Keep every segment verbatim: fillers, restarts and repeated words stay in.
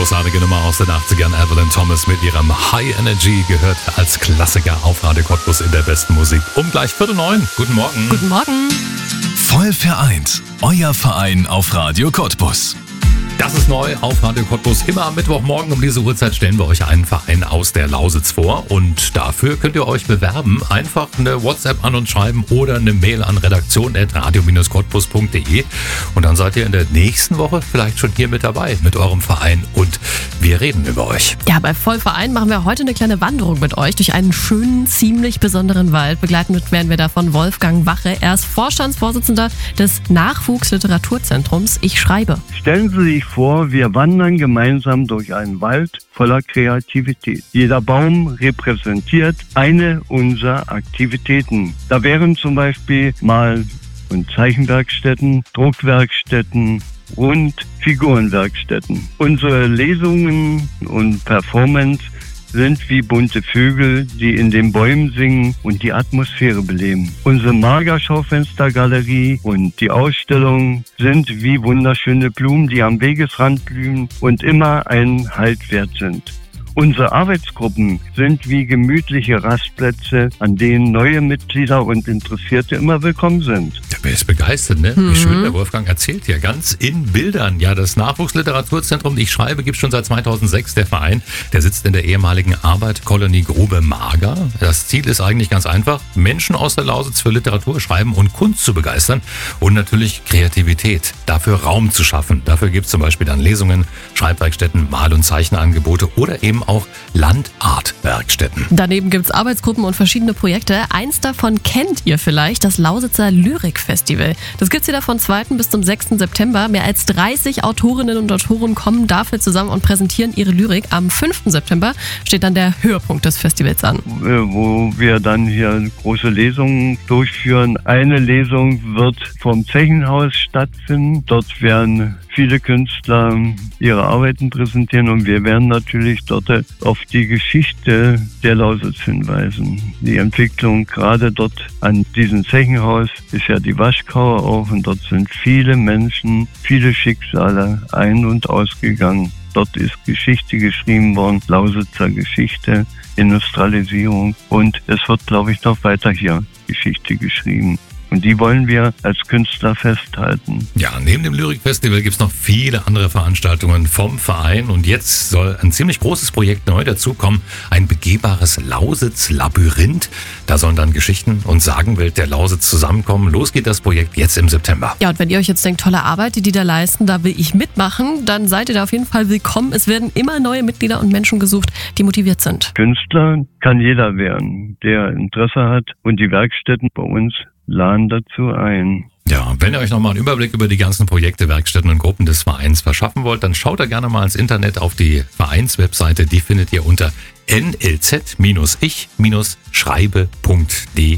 Großartige Nummer aus den achtzigern. Evelyn Thomas mit ihrem High Energy gehört als Klassiker auf Radio Cottbus in der besten Musik. Um gleich Viertel neun. Guten Morgen. Guten Morgen. Voll vereint. Euer Verein auf Radio Cottbus. Das ist neu auf Radio Cottbus. Immer am Mittwochmorgen um diese Uhrzeit stellen wir euch einen Verein aus der Lausitz vor. Und dafür könnt ihr euch bewerben. Einfach eine WhatsApp an uns schreiben oder eine Mail an redaktion at radio dash cottbus punkt de. Und dann seid ihr in der nächsten Woche vielleicht schon hier mit dabei mit eurem Verein. Und wir reden über euch. Ja, bei Vollverein machen wir heute eine kleine Wanderung mit euch durch einen schönen, ziemlich besonderen Wald. Begleitet werden wir da von Wolfgang Wache. Er ist Vorstandsvorsitzender des Nachwuchsliteraturzentrums Ich schreibe. Stellen Sie sich vor, wir wandern gemeinsam durch einen Wald voller Kreativität. Jeder Baum repräsentiert eine unserer Aktivitäten. Da wären zum Beispiel Mal- und Zeichenwerkstätten, Druckwerkstätten und Figurenwerkstätten. Unsere Lesungen und Performance sind wie bunte Vögel, die in den Bäumen singen und die Atmosphäre beleben. Unsere Magerschaufenstergalerie und die Ausstellung sind wie wunderschöne Blumen, die am Wegesrand blühen und immer einen Halt wert sind. Unsere Arbeitsgruppen sind wie gemütliche Rastplätze, an denen neue Mitglieder und Interessierte immer willkommen sind. Wer ist begeistert, ne? Mhm. Wie schön, der Wolfgang erzählt hier ganz in Bildern. Ja, das Nachwuchsliteraturzentrum Ich schreibe gibt es schon seit zweitausendsechs. Der Verein, der sitzt in der ehemaligen Arbeiterkolonie Grube Mager. Das Ziel ist eigentlich ganz einfach, Menschen aus der Lausitz für Literatur, Schreiben und Kunst zu begeistern und natürlich Kreativität, dafür Raum zu schaffen. Dafür gibt es zum Beispiel dann Lesungen, Schreibwerkstätten, Mal- und Zeichenangebote oder eben auch Landartwerkstätten. Daneben gibt es Arbeitsgruppen und verschiedene Projekte. Eins davon kennt ihr vielleicht, das Lausitzer Lyrikfestival. Das gibt es wieder von zweiten bis zum sechsten September. Mehr als dreißig Autorinnen und Autoren kommen dafür zusammen und präsentieren ihre Lyrik. Am fünften September steht dann der Höhepunkt des Festivals an. Wo wir dann hier große Lesungen durchführen. Eine Lesung wird vom Zechenhaus stattfinden. Dort werden viele Künstler ihre Arbeiten präsentieren und wir werden natürlich dort auf die Geschichte der Lausitz hinweisen. Die Entwicklung gerade dort an diesem Zechenhaus ist ja die Waschkauer auch und dort sind viele Menschen, viele Schicksale ein- und ausgegangen. Dort ist Geschichte geschrieben worden, Lausitzer Geschichte, Industrialisierung und es wird, glaube ich, noch weiter hier Geschichte geschrieben. Und die wollen wir als Künstler festhalten. Ja, neben dem Lyrikfestival gibt es noch viele andere Veranstaltungen vom Verein. Und jetzt soll ein ziemlich großes Projekt neu dazukommen. Ein begehbares Lausitz-Labyrinth. Da sollen dann Geschichten und Sagenwelt der Lausitz zusammenkommen. Los geht das Projekt jetzt im September. Ja, und wenn ihr euch jetzt denkt, tolle Arbeit, die die da leisten, da will ich mitmachen, dann seid ihr da auf jeden Fall willkommen. Es werden immer neue Mitglieder und Menschen gesucht, die motiviert sind. Künstler kann jeder werden, der Interesse hat. Und die Werkstätten bei uns laden dazu ein. Ja, wenn ihr euch nochmal einen Überblick über die ganzen Projekte, Werkstätten und Gruppen des Vereins verschaffen wollt, dann schaut da gerne mal ins Internet auf die Vereinswebseite. Die findet ihr unter n l z ich schreibe punkt de.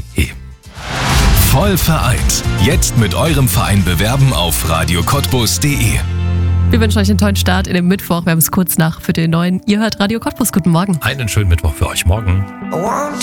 Voll vereint. Jetzt mit eurem Verein bewerben auf radio cottbus punkt de. Wir wünschen euch einen tollen Start in den Mittwoch. Wir haben es kurz nach Viertel neun. Ihr hört Radio Cottbus. Guten Morgen. Einen schönen Mittwoch für euch morgen.